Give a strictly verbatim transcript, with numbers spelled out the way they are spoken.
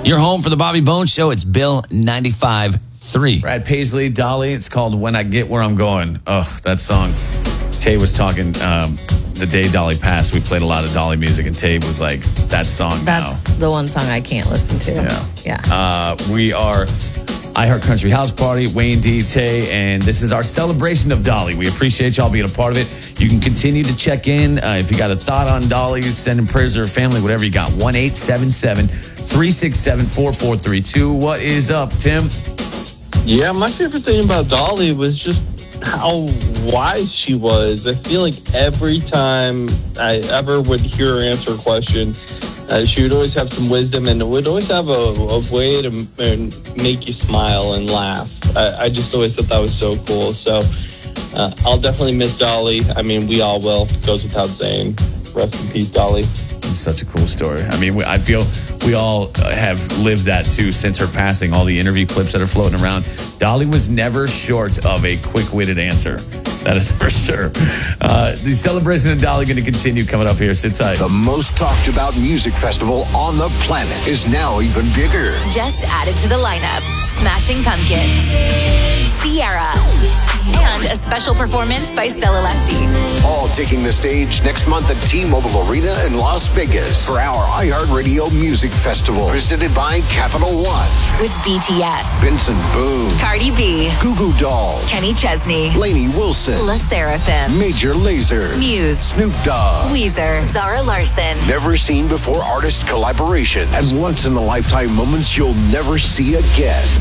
Your home for the Bobby Bones Show. It's Bill ninety-five point three. Brad Paisley, Dolly. It's called When I Get Where I'm Going. Ugh, that song. Tay was talking um, the day Dolly passed. We played a lot of Dolly music, and Tay was like, that song That's now. the one song I can't listen to. Yeah. Yeah. Uh, we are iHeart Country House Party, Wayne D, Tay, and this is our celebration of Dolly. We appreciate y'all being a part of it. You can continue to check in. Uh, if you got a thought on Dolly, sending prayers to her family, whatever you got. one eight seven seven, three six seven, four four three two. What is up, Tim? Yeah, my favorite thing about Dolly was just how wise she was. I feel like every time I ever would hear her answer a question, uh, she would always have some wisdom and would always have a, a way to m- make you smile and laugh. I, I just always thought that was so cool. So uh, I'll definitely miss Dolly. I mean, we all will. Goes without saying. Rest in peace, Dolly. It's such a cool story. I mean, we, I feel we all have lived that too since her passing. All the interview clips that are floating around. Dolly was never short of a quick-witted answer. That is for sure. Uh, the celebration of Dolly going to continue coming up here. Sit tight. The most talked about music festival on the planet is now even bigger. Just added to the lineup, Smashing Pumpkins, Sierra, and a special performance by Stella Lefty. All taking the stage next month at T-Mobile Arena in Las Vegas for our iHeartRadio Music Festival, presented by Capital One. With B T S, Benson Boone, Cardi B, Goo Goo Dolls, Kenny Chesney, Lainey Wilson, La Seraphim, Major Lazer, Muse, Snoop Dogg, Weezer, Zara Larson. Never seen before artist collaboration and once in a lifetime moments you'll never see again.